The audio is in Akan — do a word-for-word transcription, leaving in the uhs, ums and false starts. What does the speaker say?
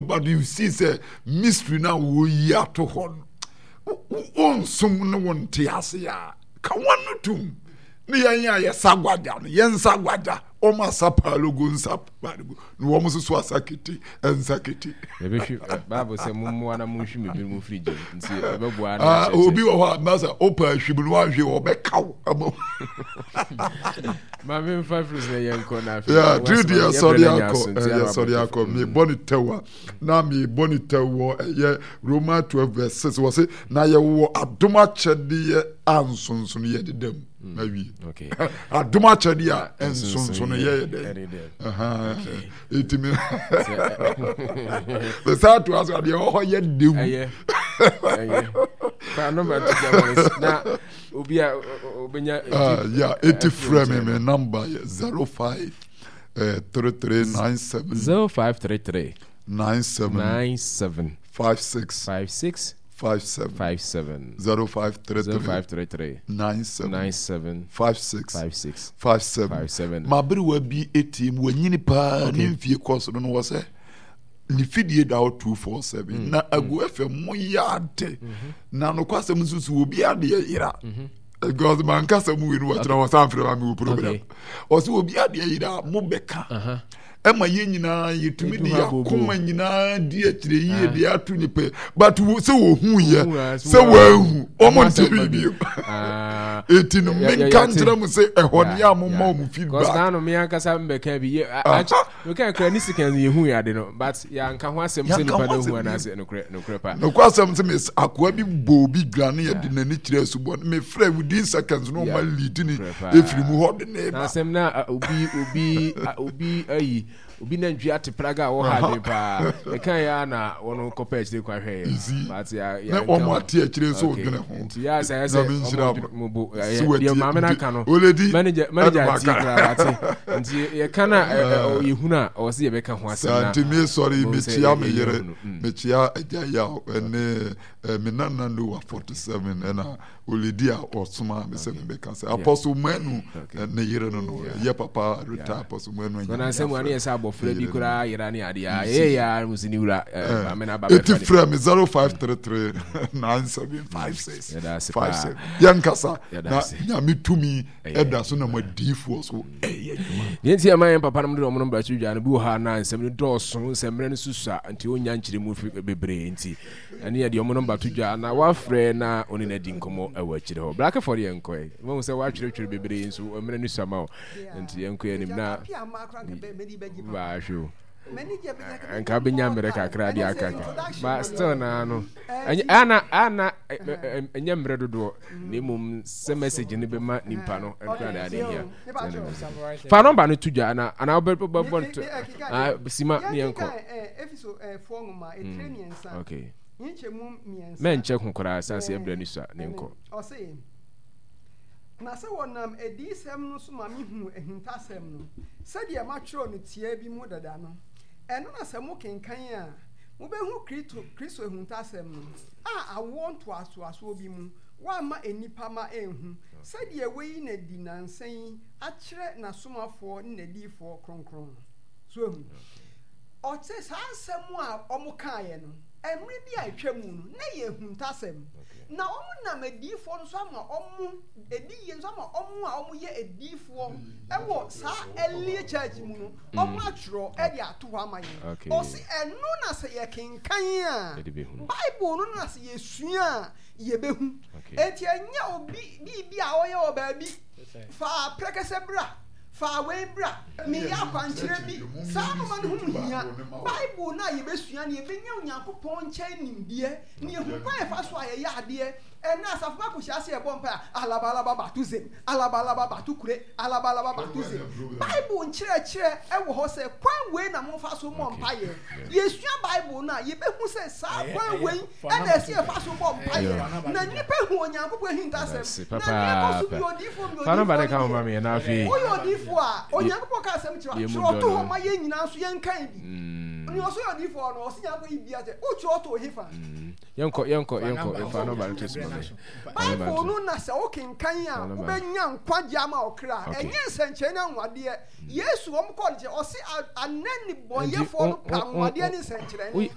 but you see say mystery now we ya to hon on some no one tiase ya ka wonu tum ne yan ya ye sagwada no yen sagwada o ma sapa logo nsap no wo mo so asaketi ensaketi e be hwi bible say mummu ana munhwi me bi mu friji nti e be bua na ah obi wo ha na say opa hwi bi no ahwi wo be kaw ma me five rules na yen ko na fi yeah three dia sorry akọ yeah sorry akọ me bonitewa na me bonitewo ye Roma twelve verse six wo say na ye wo adoma chede ansonson ye dedam na wi okay adoma chede a ensonson ye de aha etimi the sad to ask the oh ye dem aye aye fa no ma tija na obi a obenya yeah eighty frame me number zero five three three nine seven zero five three three nine seven nine seven five six five six five seven five seven zero five three zero five three three nine seven nine seven five six five six five seven five seven ma bere wa bi etim wanyini pa ne mfie course no wo se ni fidie da two four seven na agu fm mo yade na no kwasem susu obi ade yira because man kasa mu winu wa tra wa sanfre ma mi problem o se obi ade yira mo beka ema ye nyina yetumi de yakoma nyina di akire yie de atu nipe but se wo hu ye se wo hu o mo ntiri bi ah etino men kantra mu se ehode ya mo ma mu feedback because na no me ankasa mbeka bi ye we can can ni seconds ye hu ya de no but ya nka ho asem se nipa de hu na se no kre no kre pa no kwasem se me akwa bi bo bi grane ye de nani kire subo me frɛ within seconds no ma lead ni efiri mu hode na na asem na obi obi obi ayi obi na ndua te praga wo ha de pa e kan ya na wono kopa chire kwa hwe but ya ya na o mo ate achire so ogene ho nti ya sa ya se mo bo ya mama na ka no manager manager ti krawate nti ye kana ye huna o se ye be ka ho asem na nti me sorry me chia me yere me chia aja ya ene me nanando wa forty-seven ena olidi a osuma me se me ka se apostle manu ne yere no no ye papa retire apostle manu anya na asem ani esa abofra bi kura yera ne ade ya ye ya musini wura amena baba eti frame zero five three three nine seven five six five seven yankasa na nyame tumi eda so na madifo so eye yenti aman papa no do mo bra chudwa no bi wo ha na nsem ne do so nsem ne susa nti onya nkyire mu bebre nti ane ya de mo no ba tudwa na wa frɛ na oni na di nkomo awa kyire ho black for the enkoy mo se wa twere twere bebre nso emre ne suama o nti enkoy anim na ba hwo anka benya mere kakra di akaka ba still na no ana ana enya mere dodo ne mum se message ne be ma nimpa no enka na ade hia fa number no tudwa na ana obo bonto ah sima ne enko efiso four ngoma e training nsa okay nche mum miensa men check nkora sanse ebra ni sua ne enko o se na se wonam edisem no so ma mehu ehintasem no se de ma twro no tie bi mu dada no eno na se mo kenkan a mo behu kristo kristo ehintasem no a awo nto aso aso bi mu wa ma enipa ma enhu se de weyi na di nansan a kire na somafo na difo kronkron so ehu o se sansem a omo kaaye no emre bi a twemu no na ye huntasem na omu na medifo no so ama omu ediye so ama omu a omu ye edifo ewo sa early church mu no omu atro e de ato ho ama ye o si enu na se ye kenkan a bible no na se ye sua ye behu enti enya obi bi a oye o ba bi fa prekese bra fa we bra mi ya kwankyere bi sa no ma no hu hia bible na ye besua ne ye benya onyankopon nche nimbie ne ye hu kwa e fa so aye ya ade ena asafo ba ko hyase e bompa alabalaba batuzem alabalaba batukure alabalaba batuzem bible nkyere kyere e wo ho se kwan we na mo fa so mompa ye yesua bible na ye behu se sa kwan we e na se fa so mompa ye na nipa hu onyankopon hintasem na nipa so bi odifo bi fa no ba de ka mo me na afi odifo a onyankopon ka asem kyerɛ so to ho ma ye nyina so ye nkan bi ni oso odifo no osi nyanko ibia je o cho to hifa yanko yanko yanko fa no ba to so bible no na se o kenkan a wo benya nkwaje ama okra enye nsenche na nwade yesu wo mko je o si anani boyefo no pa nwade ni nsenche